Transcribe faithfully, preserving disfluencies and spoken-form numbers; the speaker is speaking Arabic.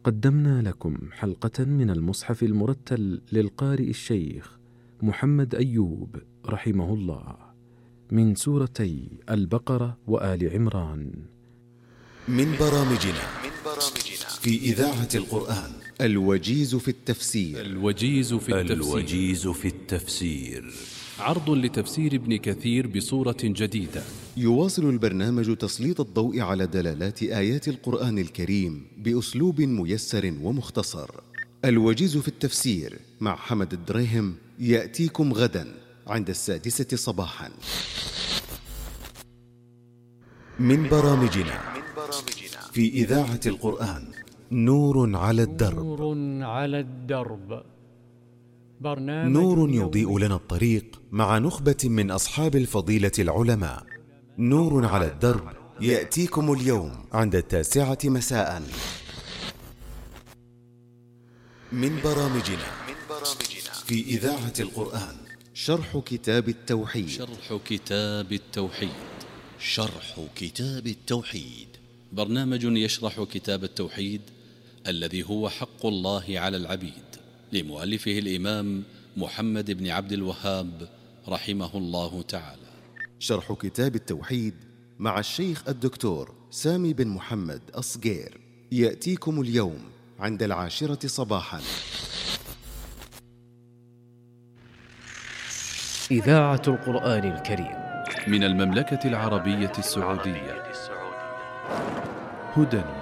قدمنا لكم حلقة من المصحف المرتل للقارئ الشيخ محمد أيوب رحمه الله من سورتي البقرة وآل عمران. من برامجنا في إذاعة القرآن الوجيز في التفسير. الوجيز في التفسير, الوجيز في التفسير عرض لتفسير ابن كثير بصورة جديدة. يواصل البرنامج تسليط الضوء على دلالات آيات القرآن الكريم بأسلوب ميسر ومختصر. الوجيز في التفسير مع حمد الدريهم يأتيكم غدا عند السادسة صباحا. من برامجنا في إذاعة القرآن نور على الدرب. نور على الدرب برنامج نور يضيء لنا الطريق مع نخبة من أصحاب الفضيلة العلماء. نور على الدرب يأتيكم اليوم عند التاسعة مساء. من برامجنا في إذاعة القرآن شرح كتاب التوحيد. شرح كتاب التوحيد شرح كتاب التوحيد برنامج يشرح كتاب التوحيد الذي هو حق الله على العبيد، لمؤلفه الإمام محمد بن عبد الوهاب رحمه الله تعالى. شرح كتاب التوحيد مع الشيخ الدكتور سامي بن محمد أصغير يأتيكم اليوم عند العاشرة صباحا. إذاعة القرآن الكريم من المملكة العربية السعودية. هدى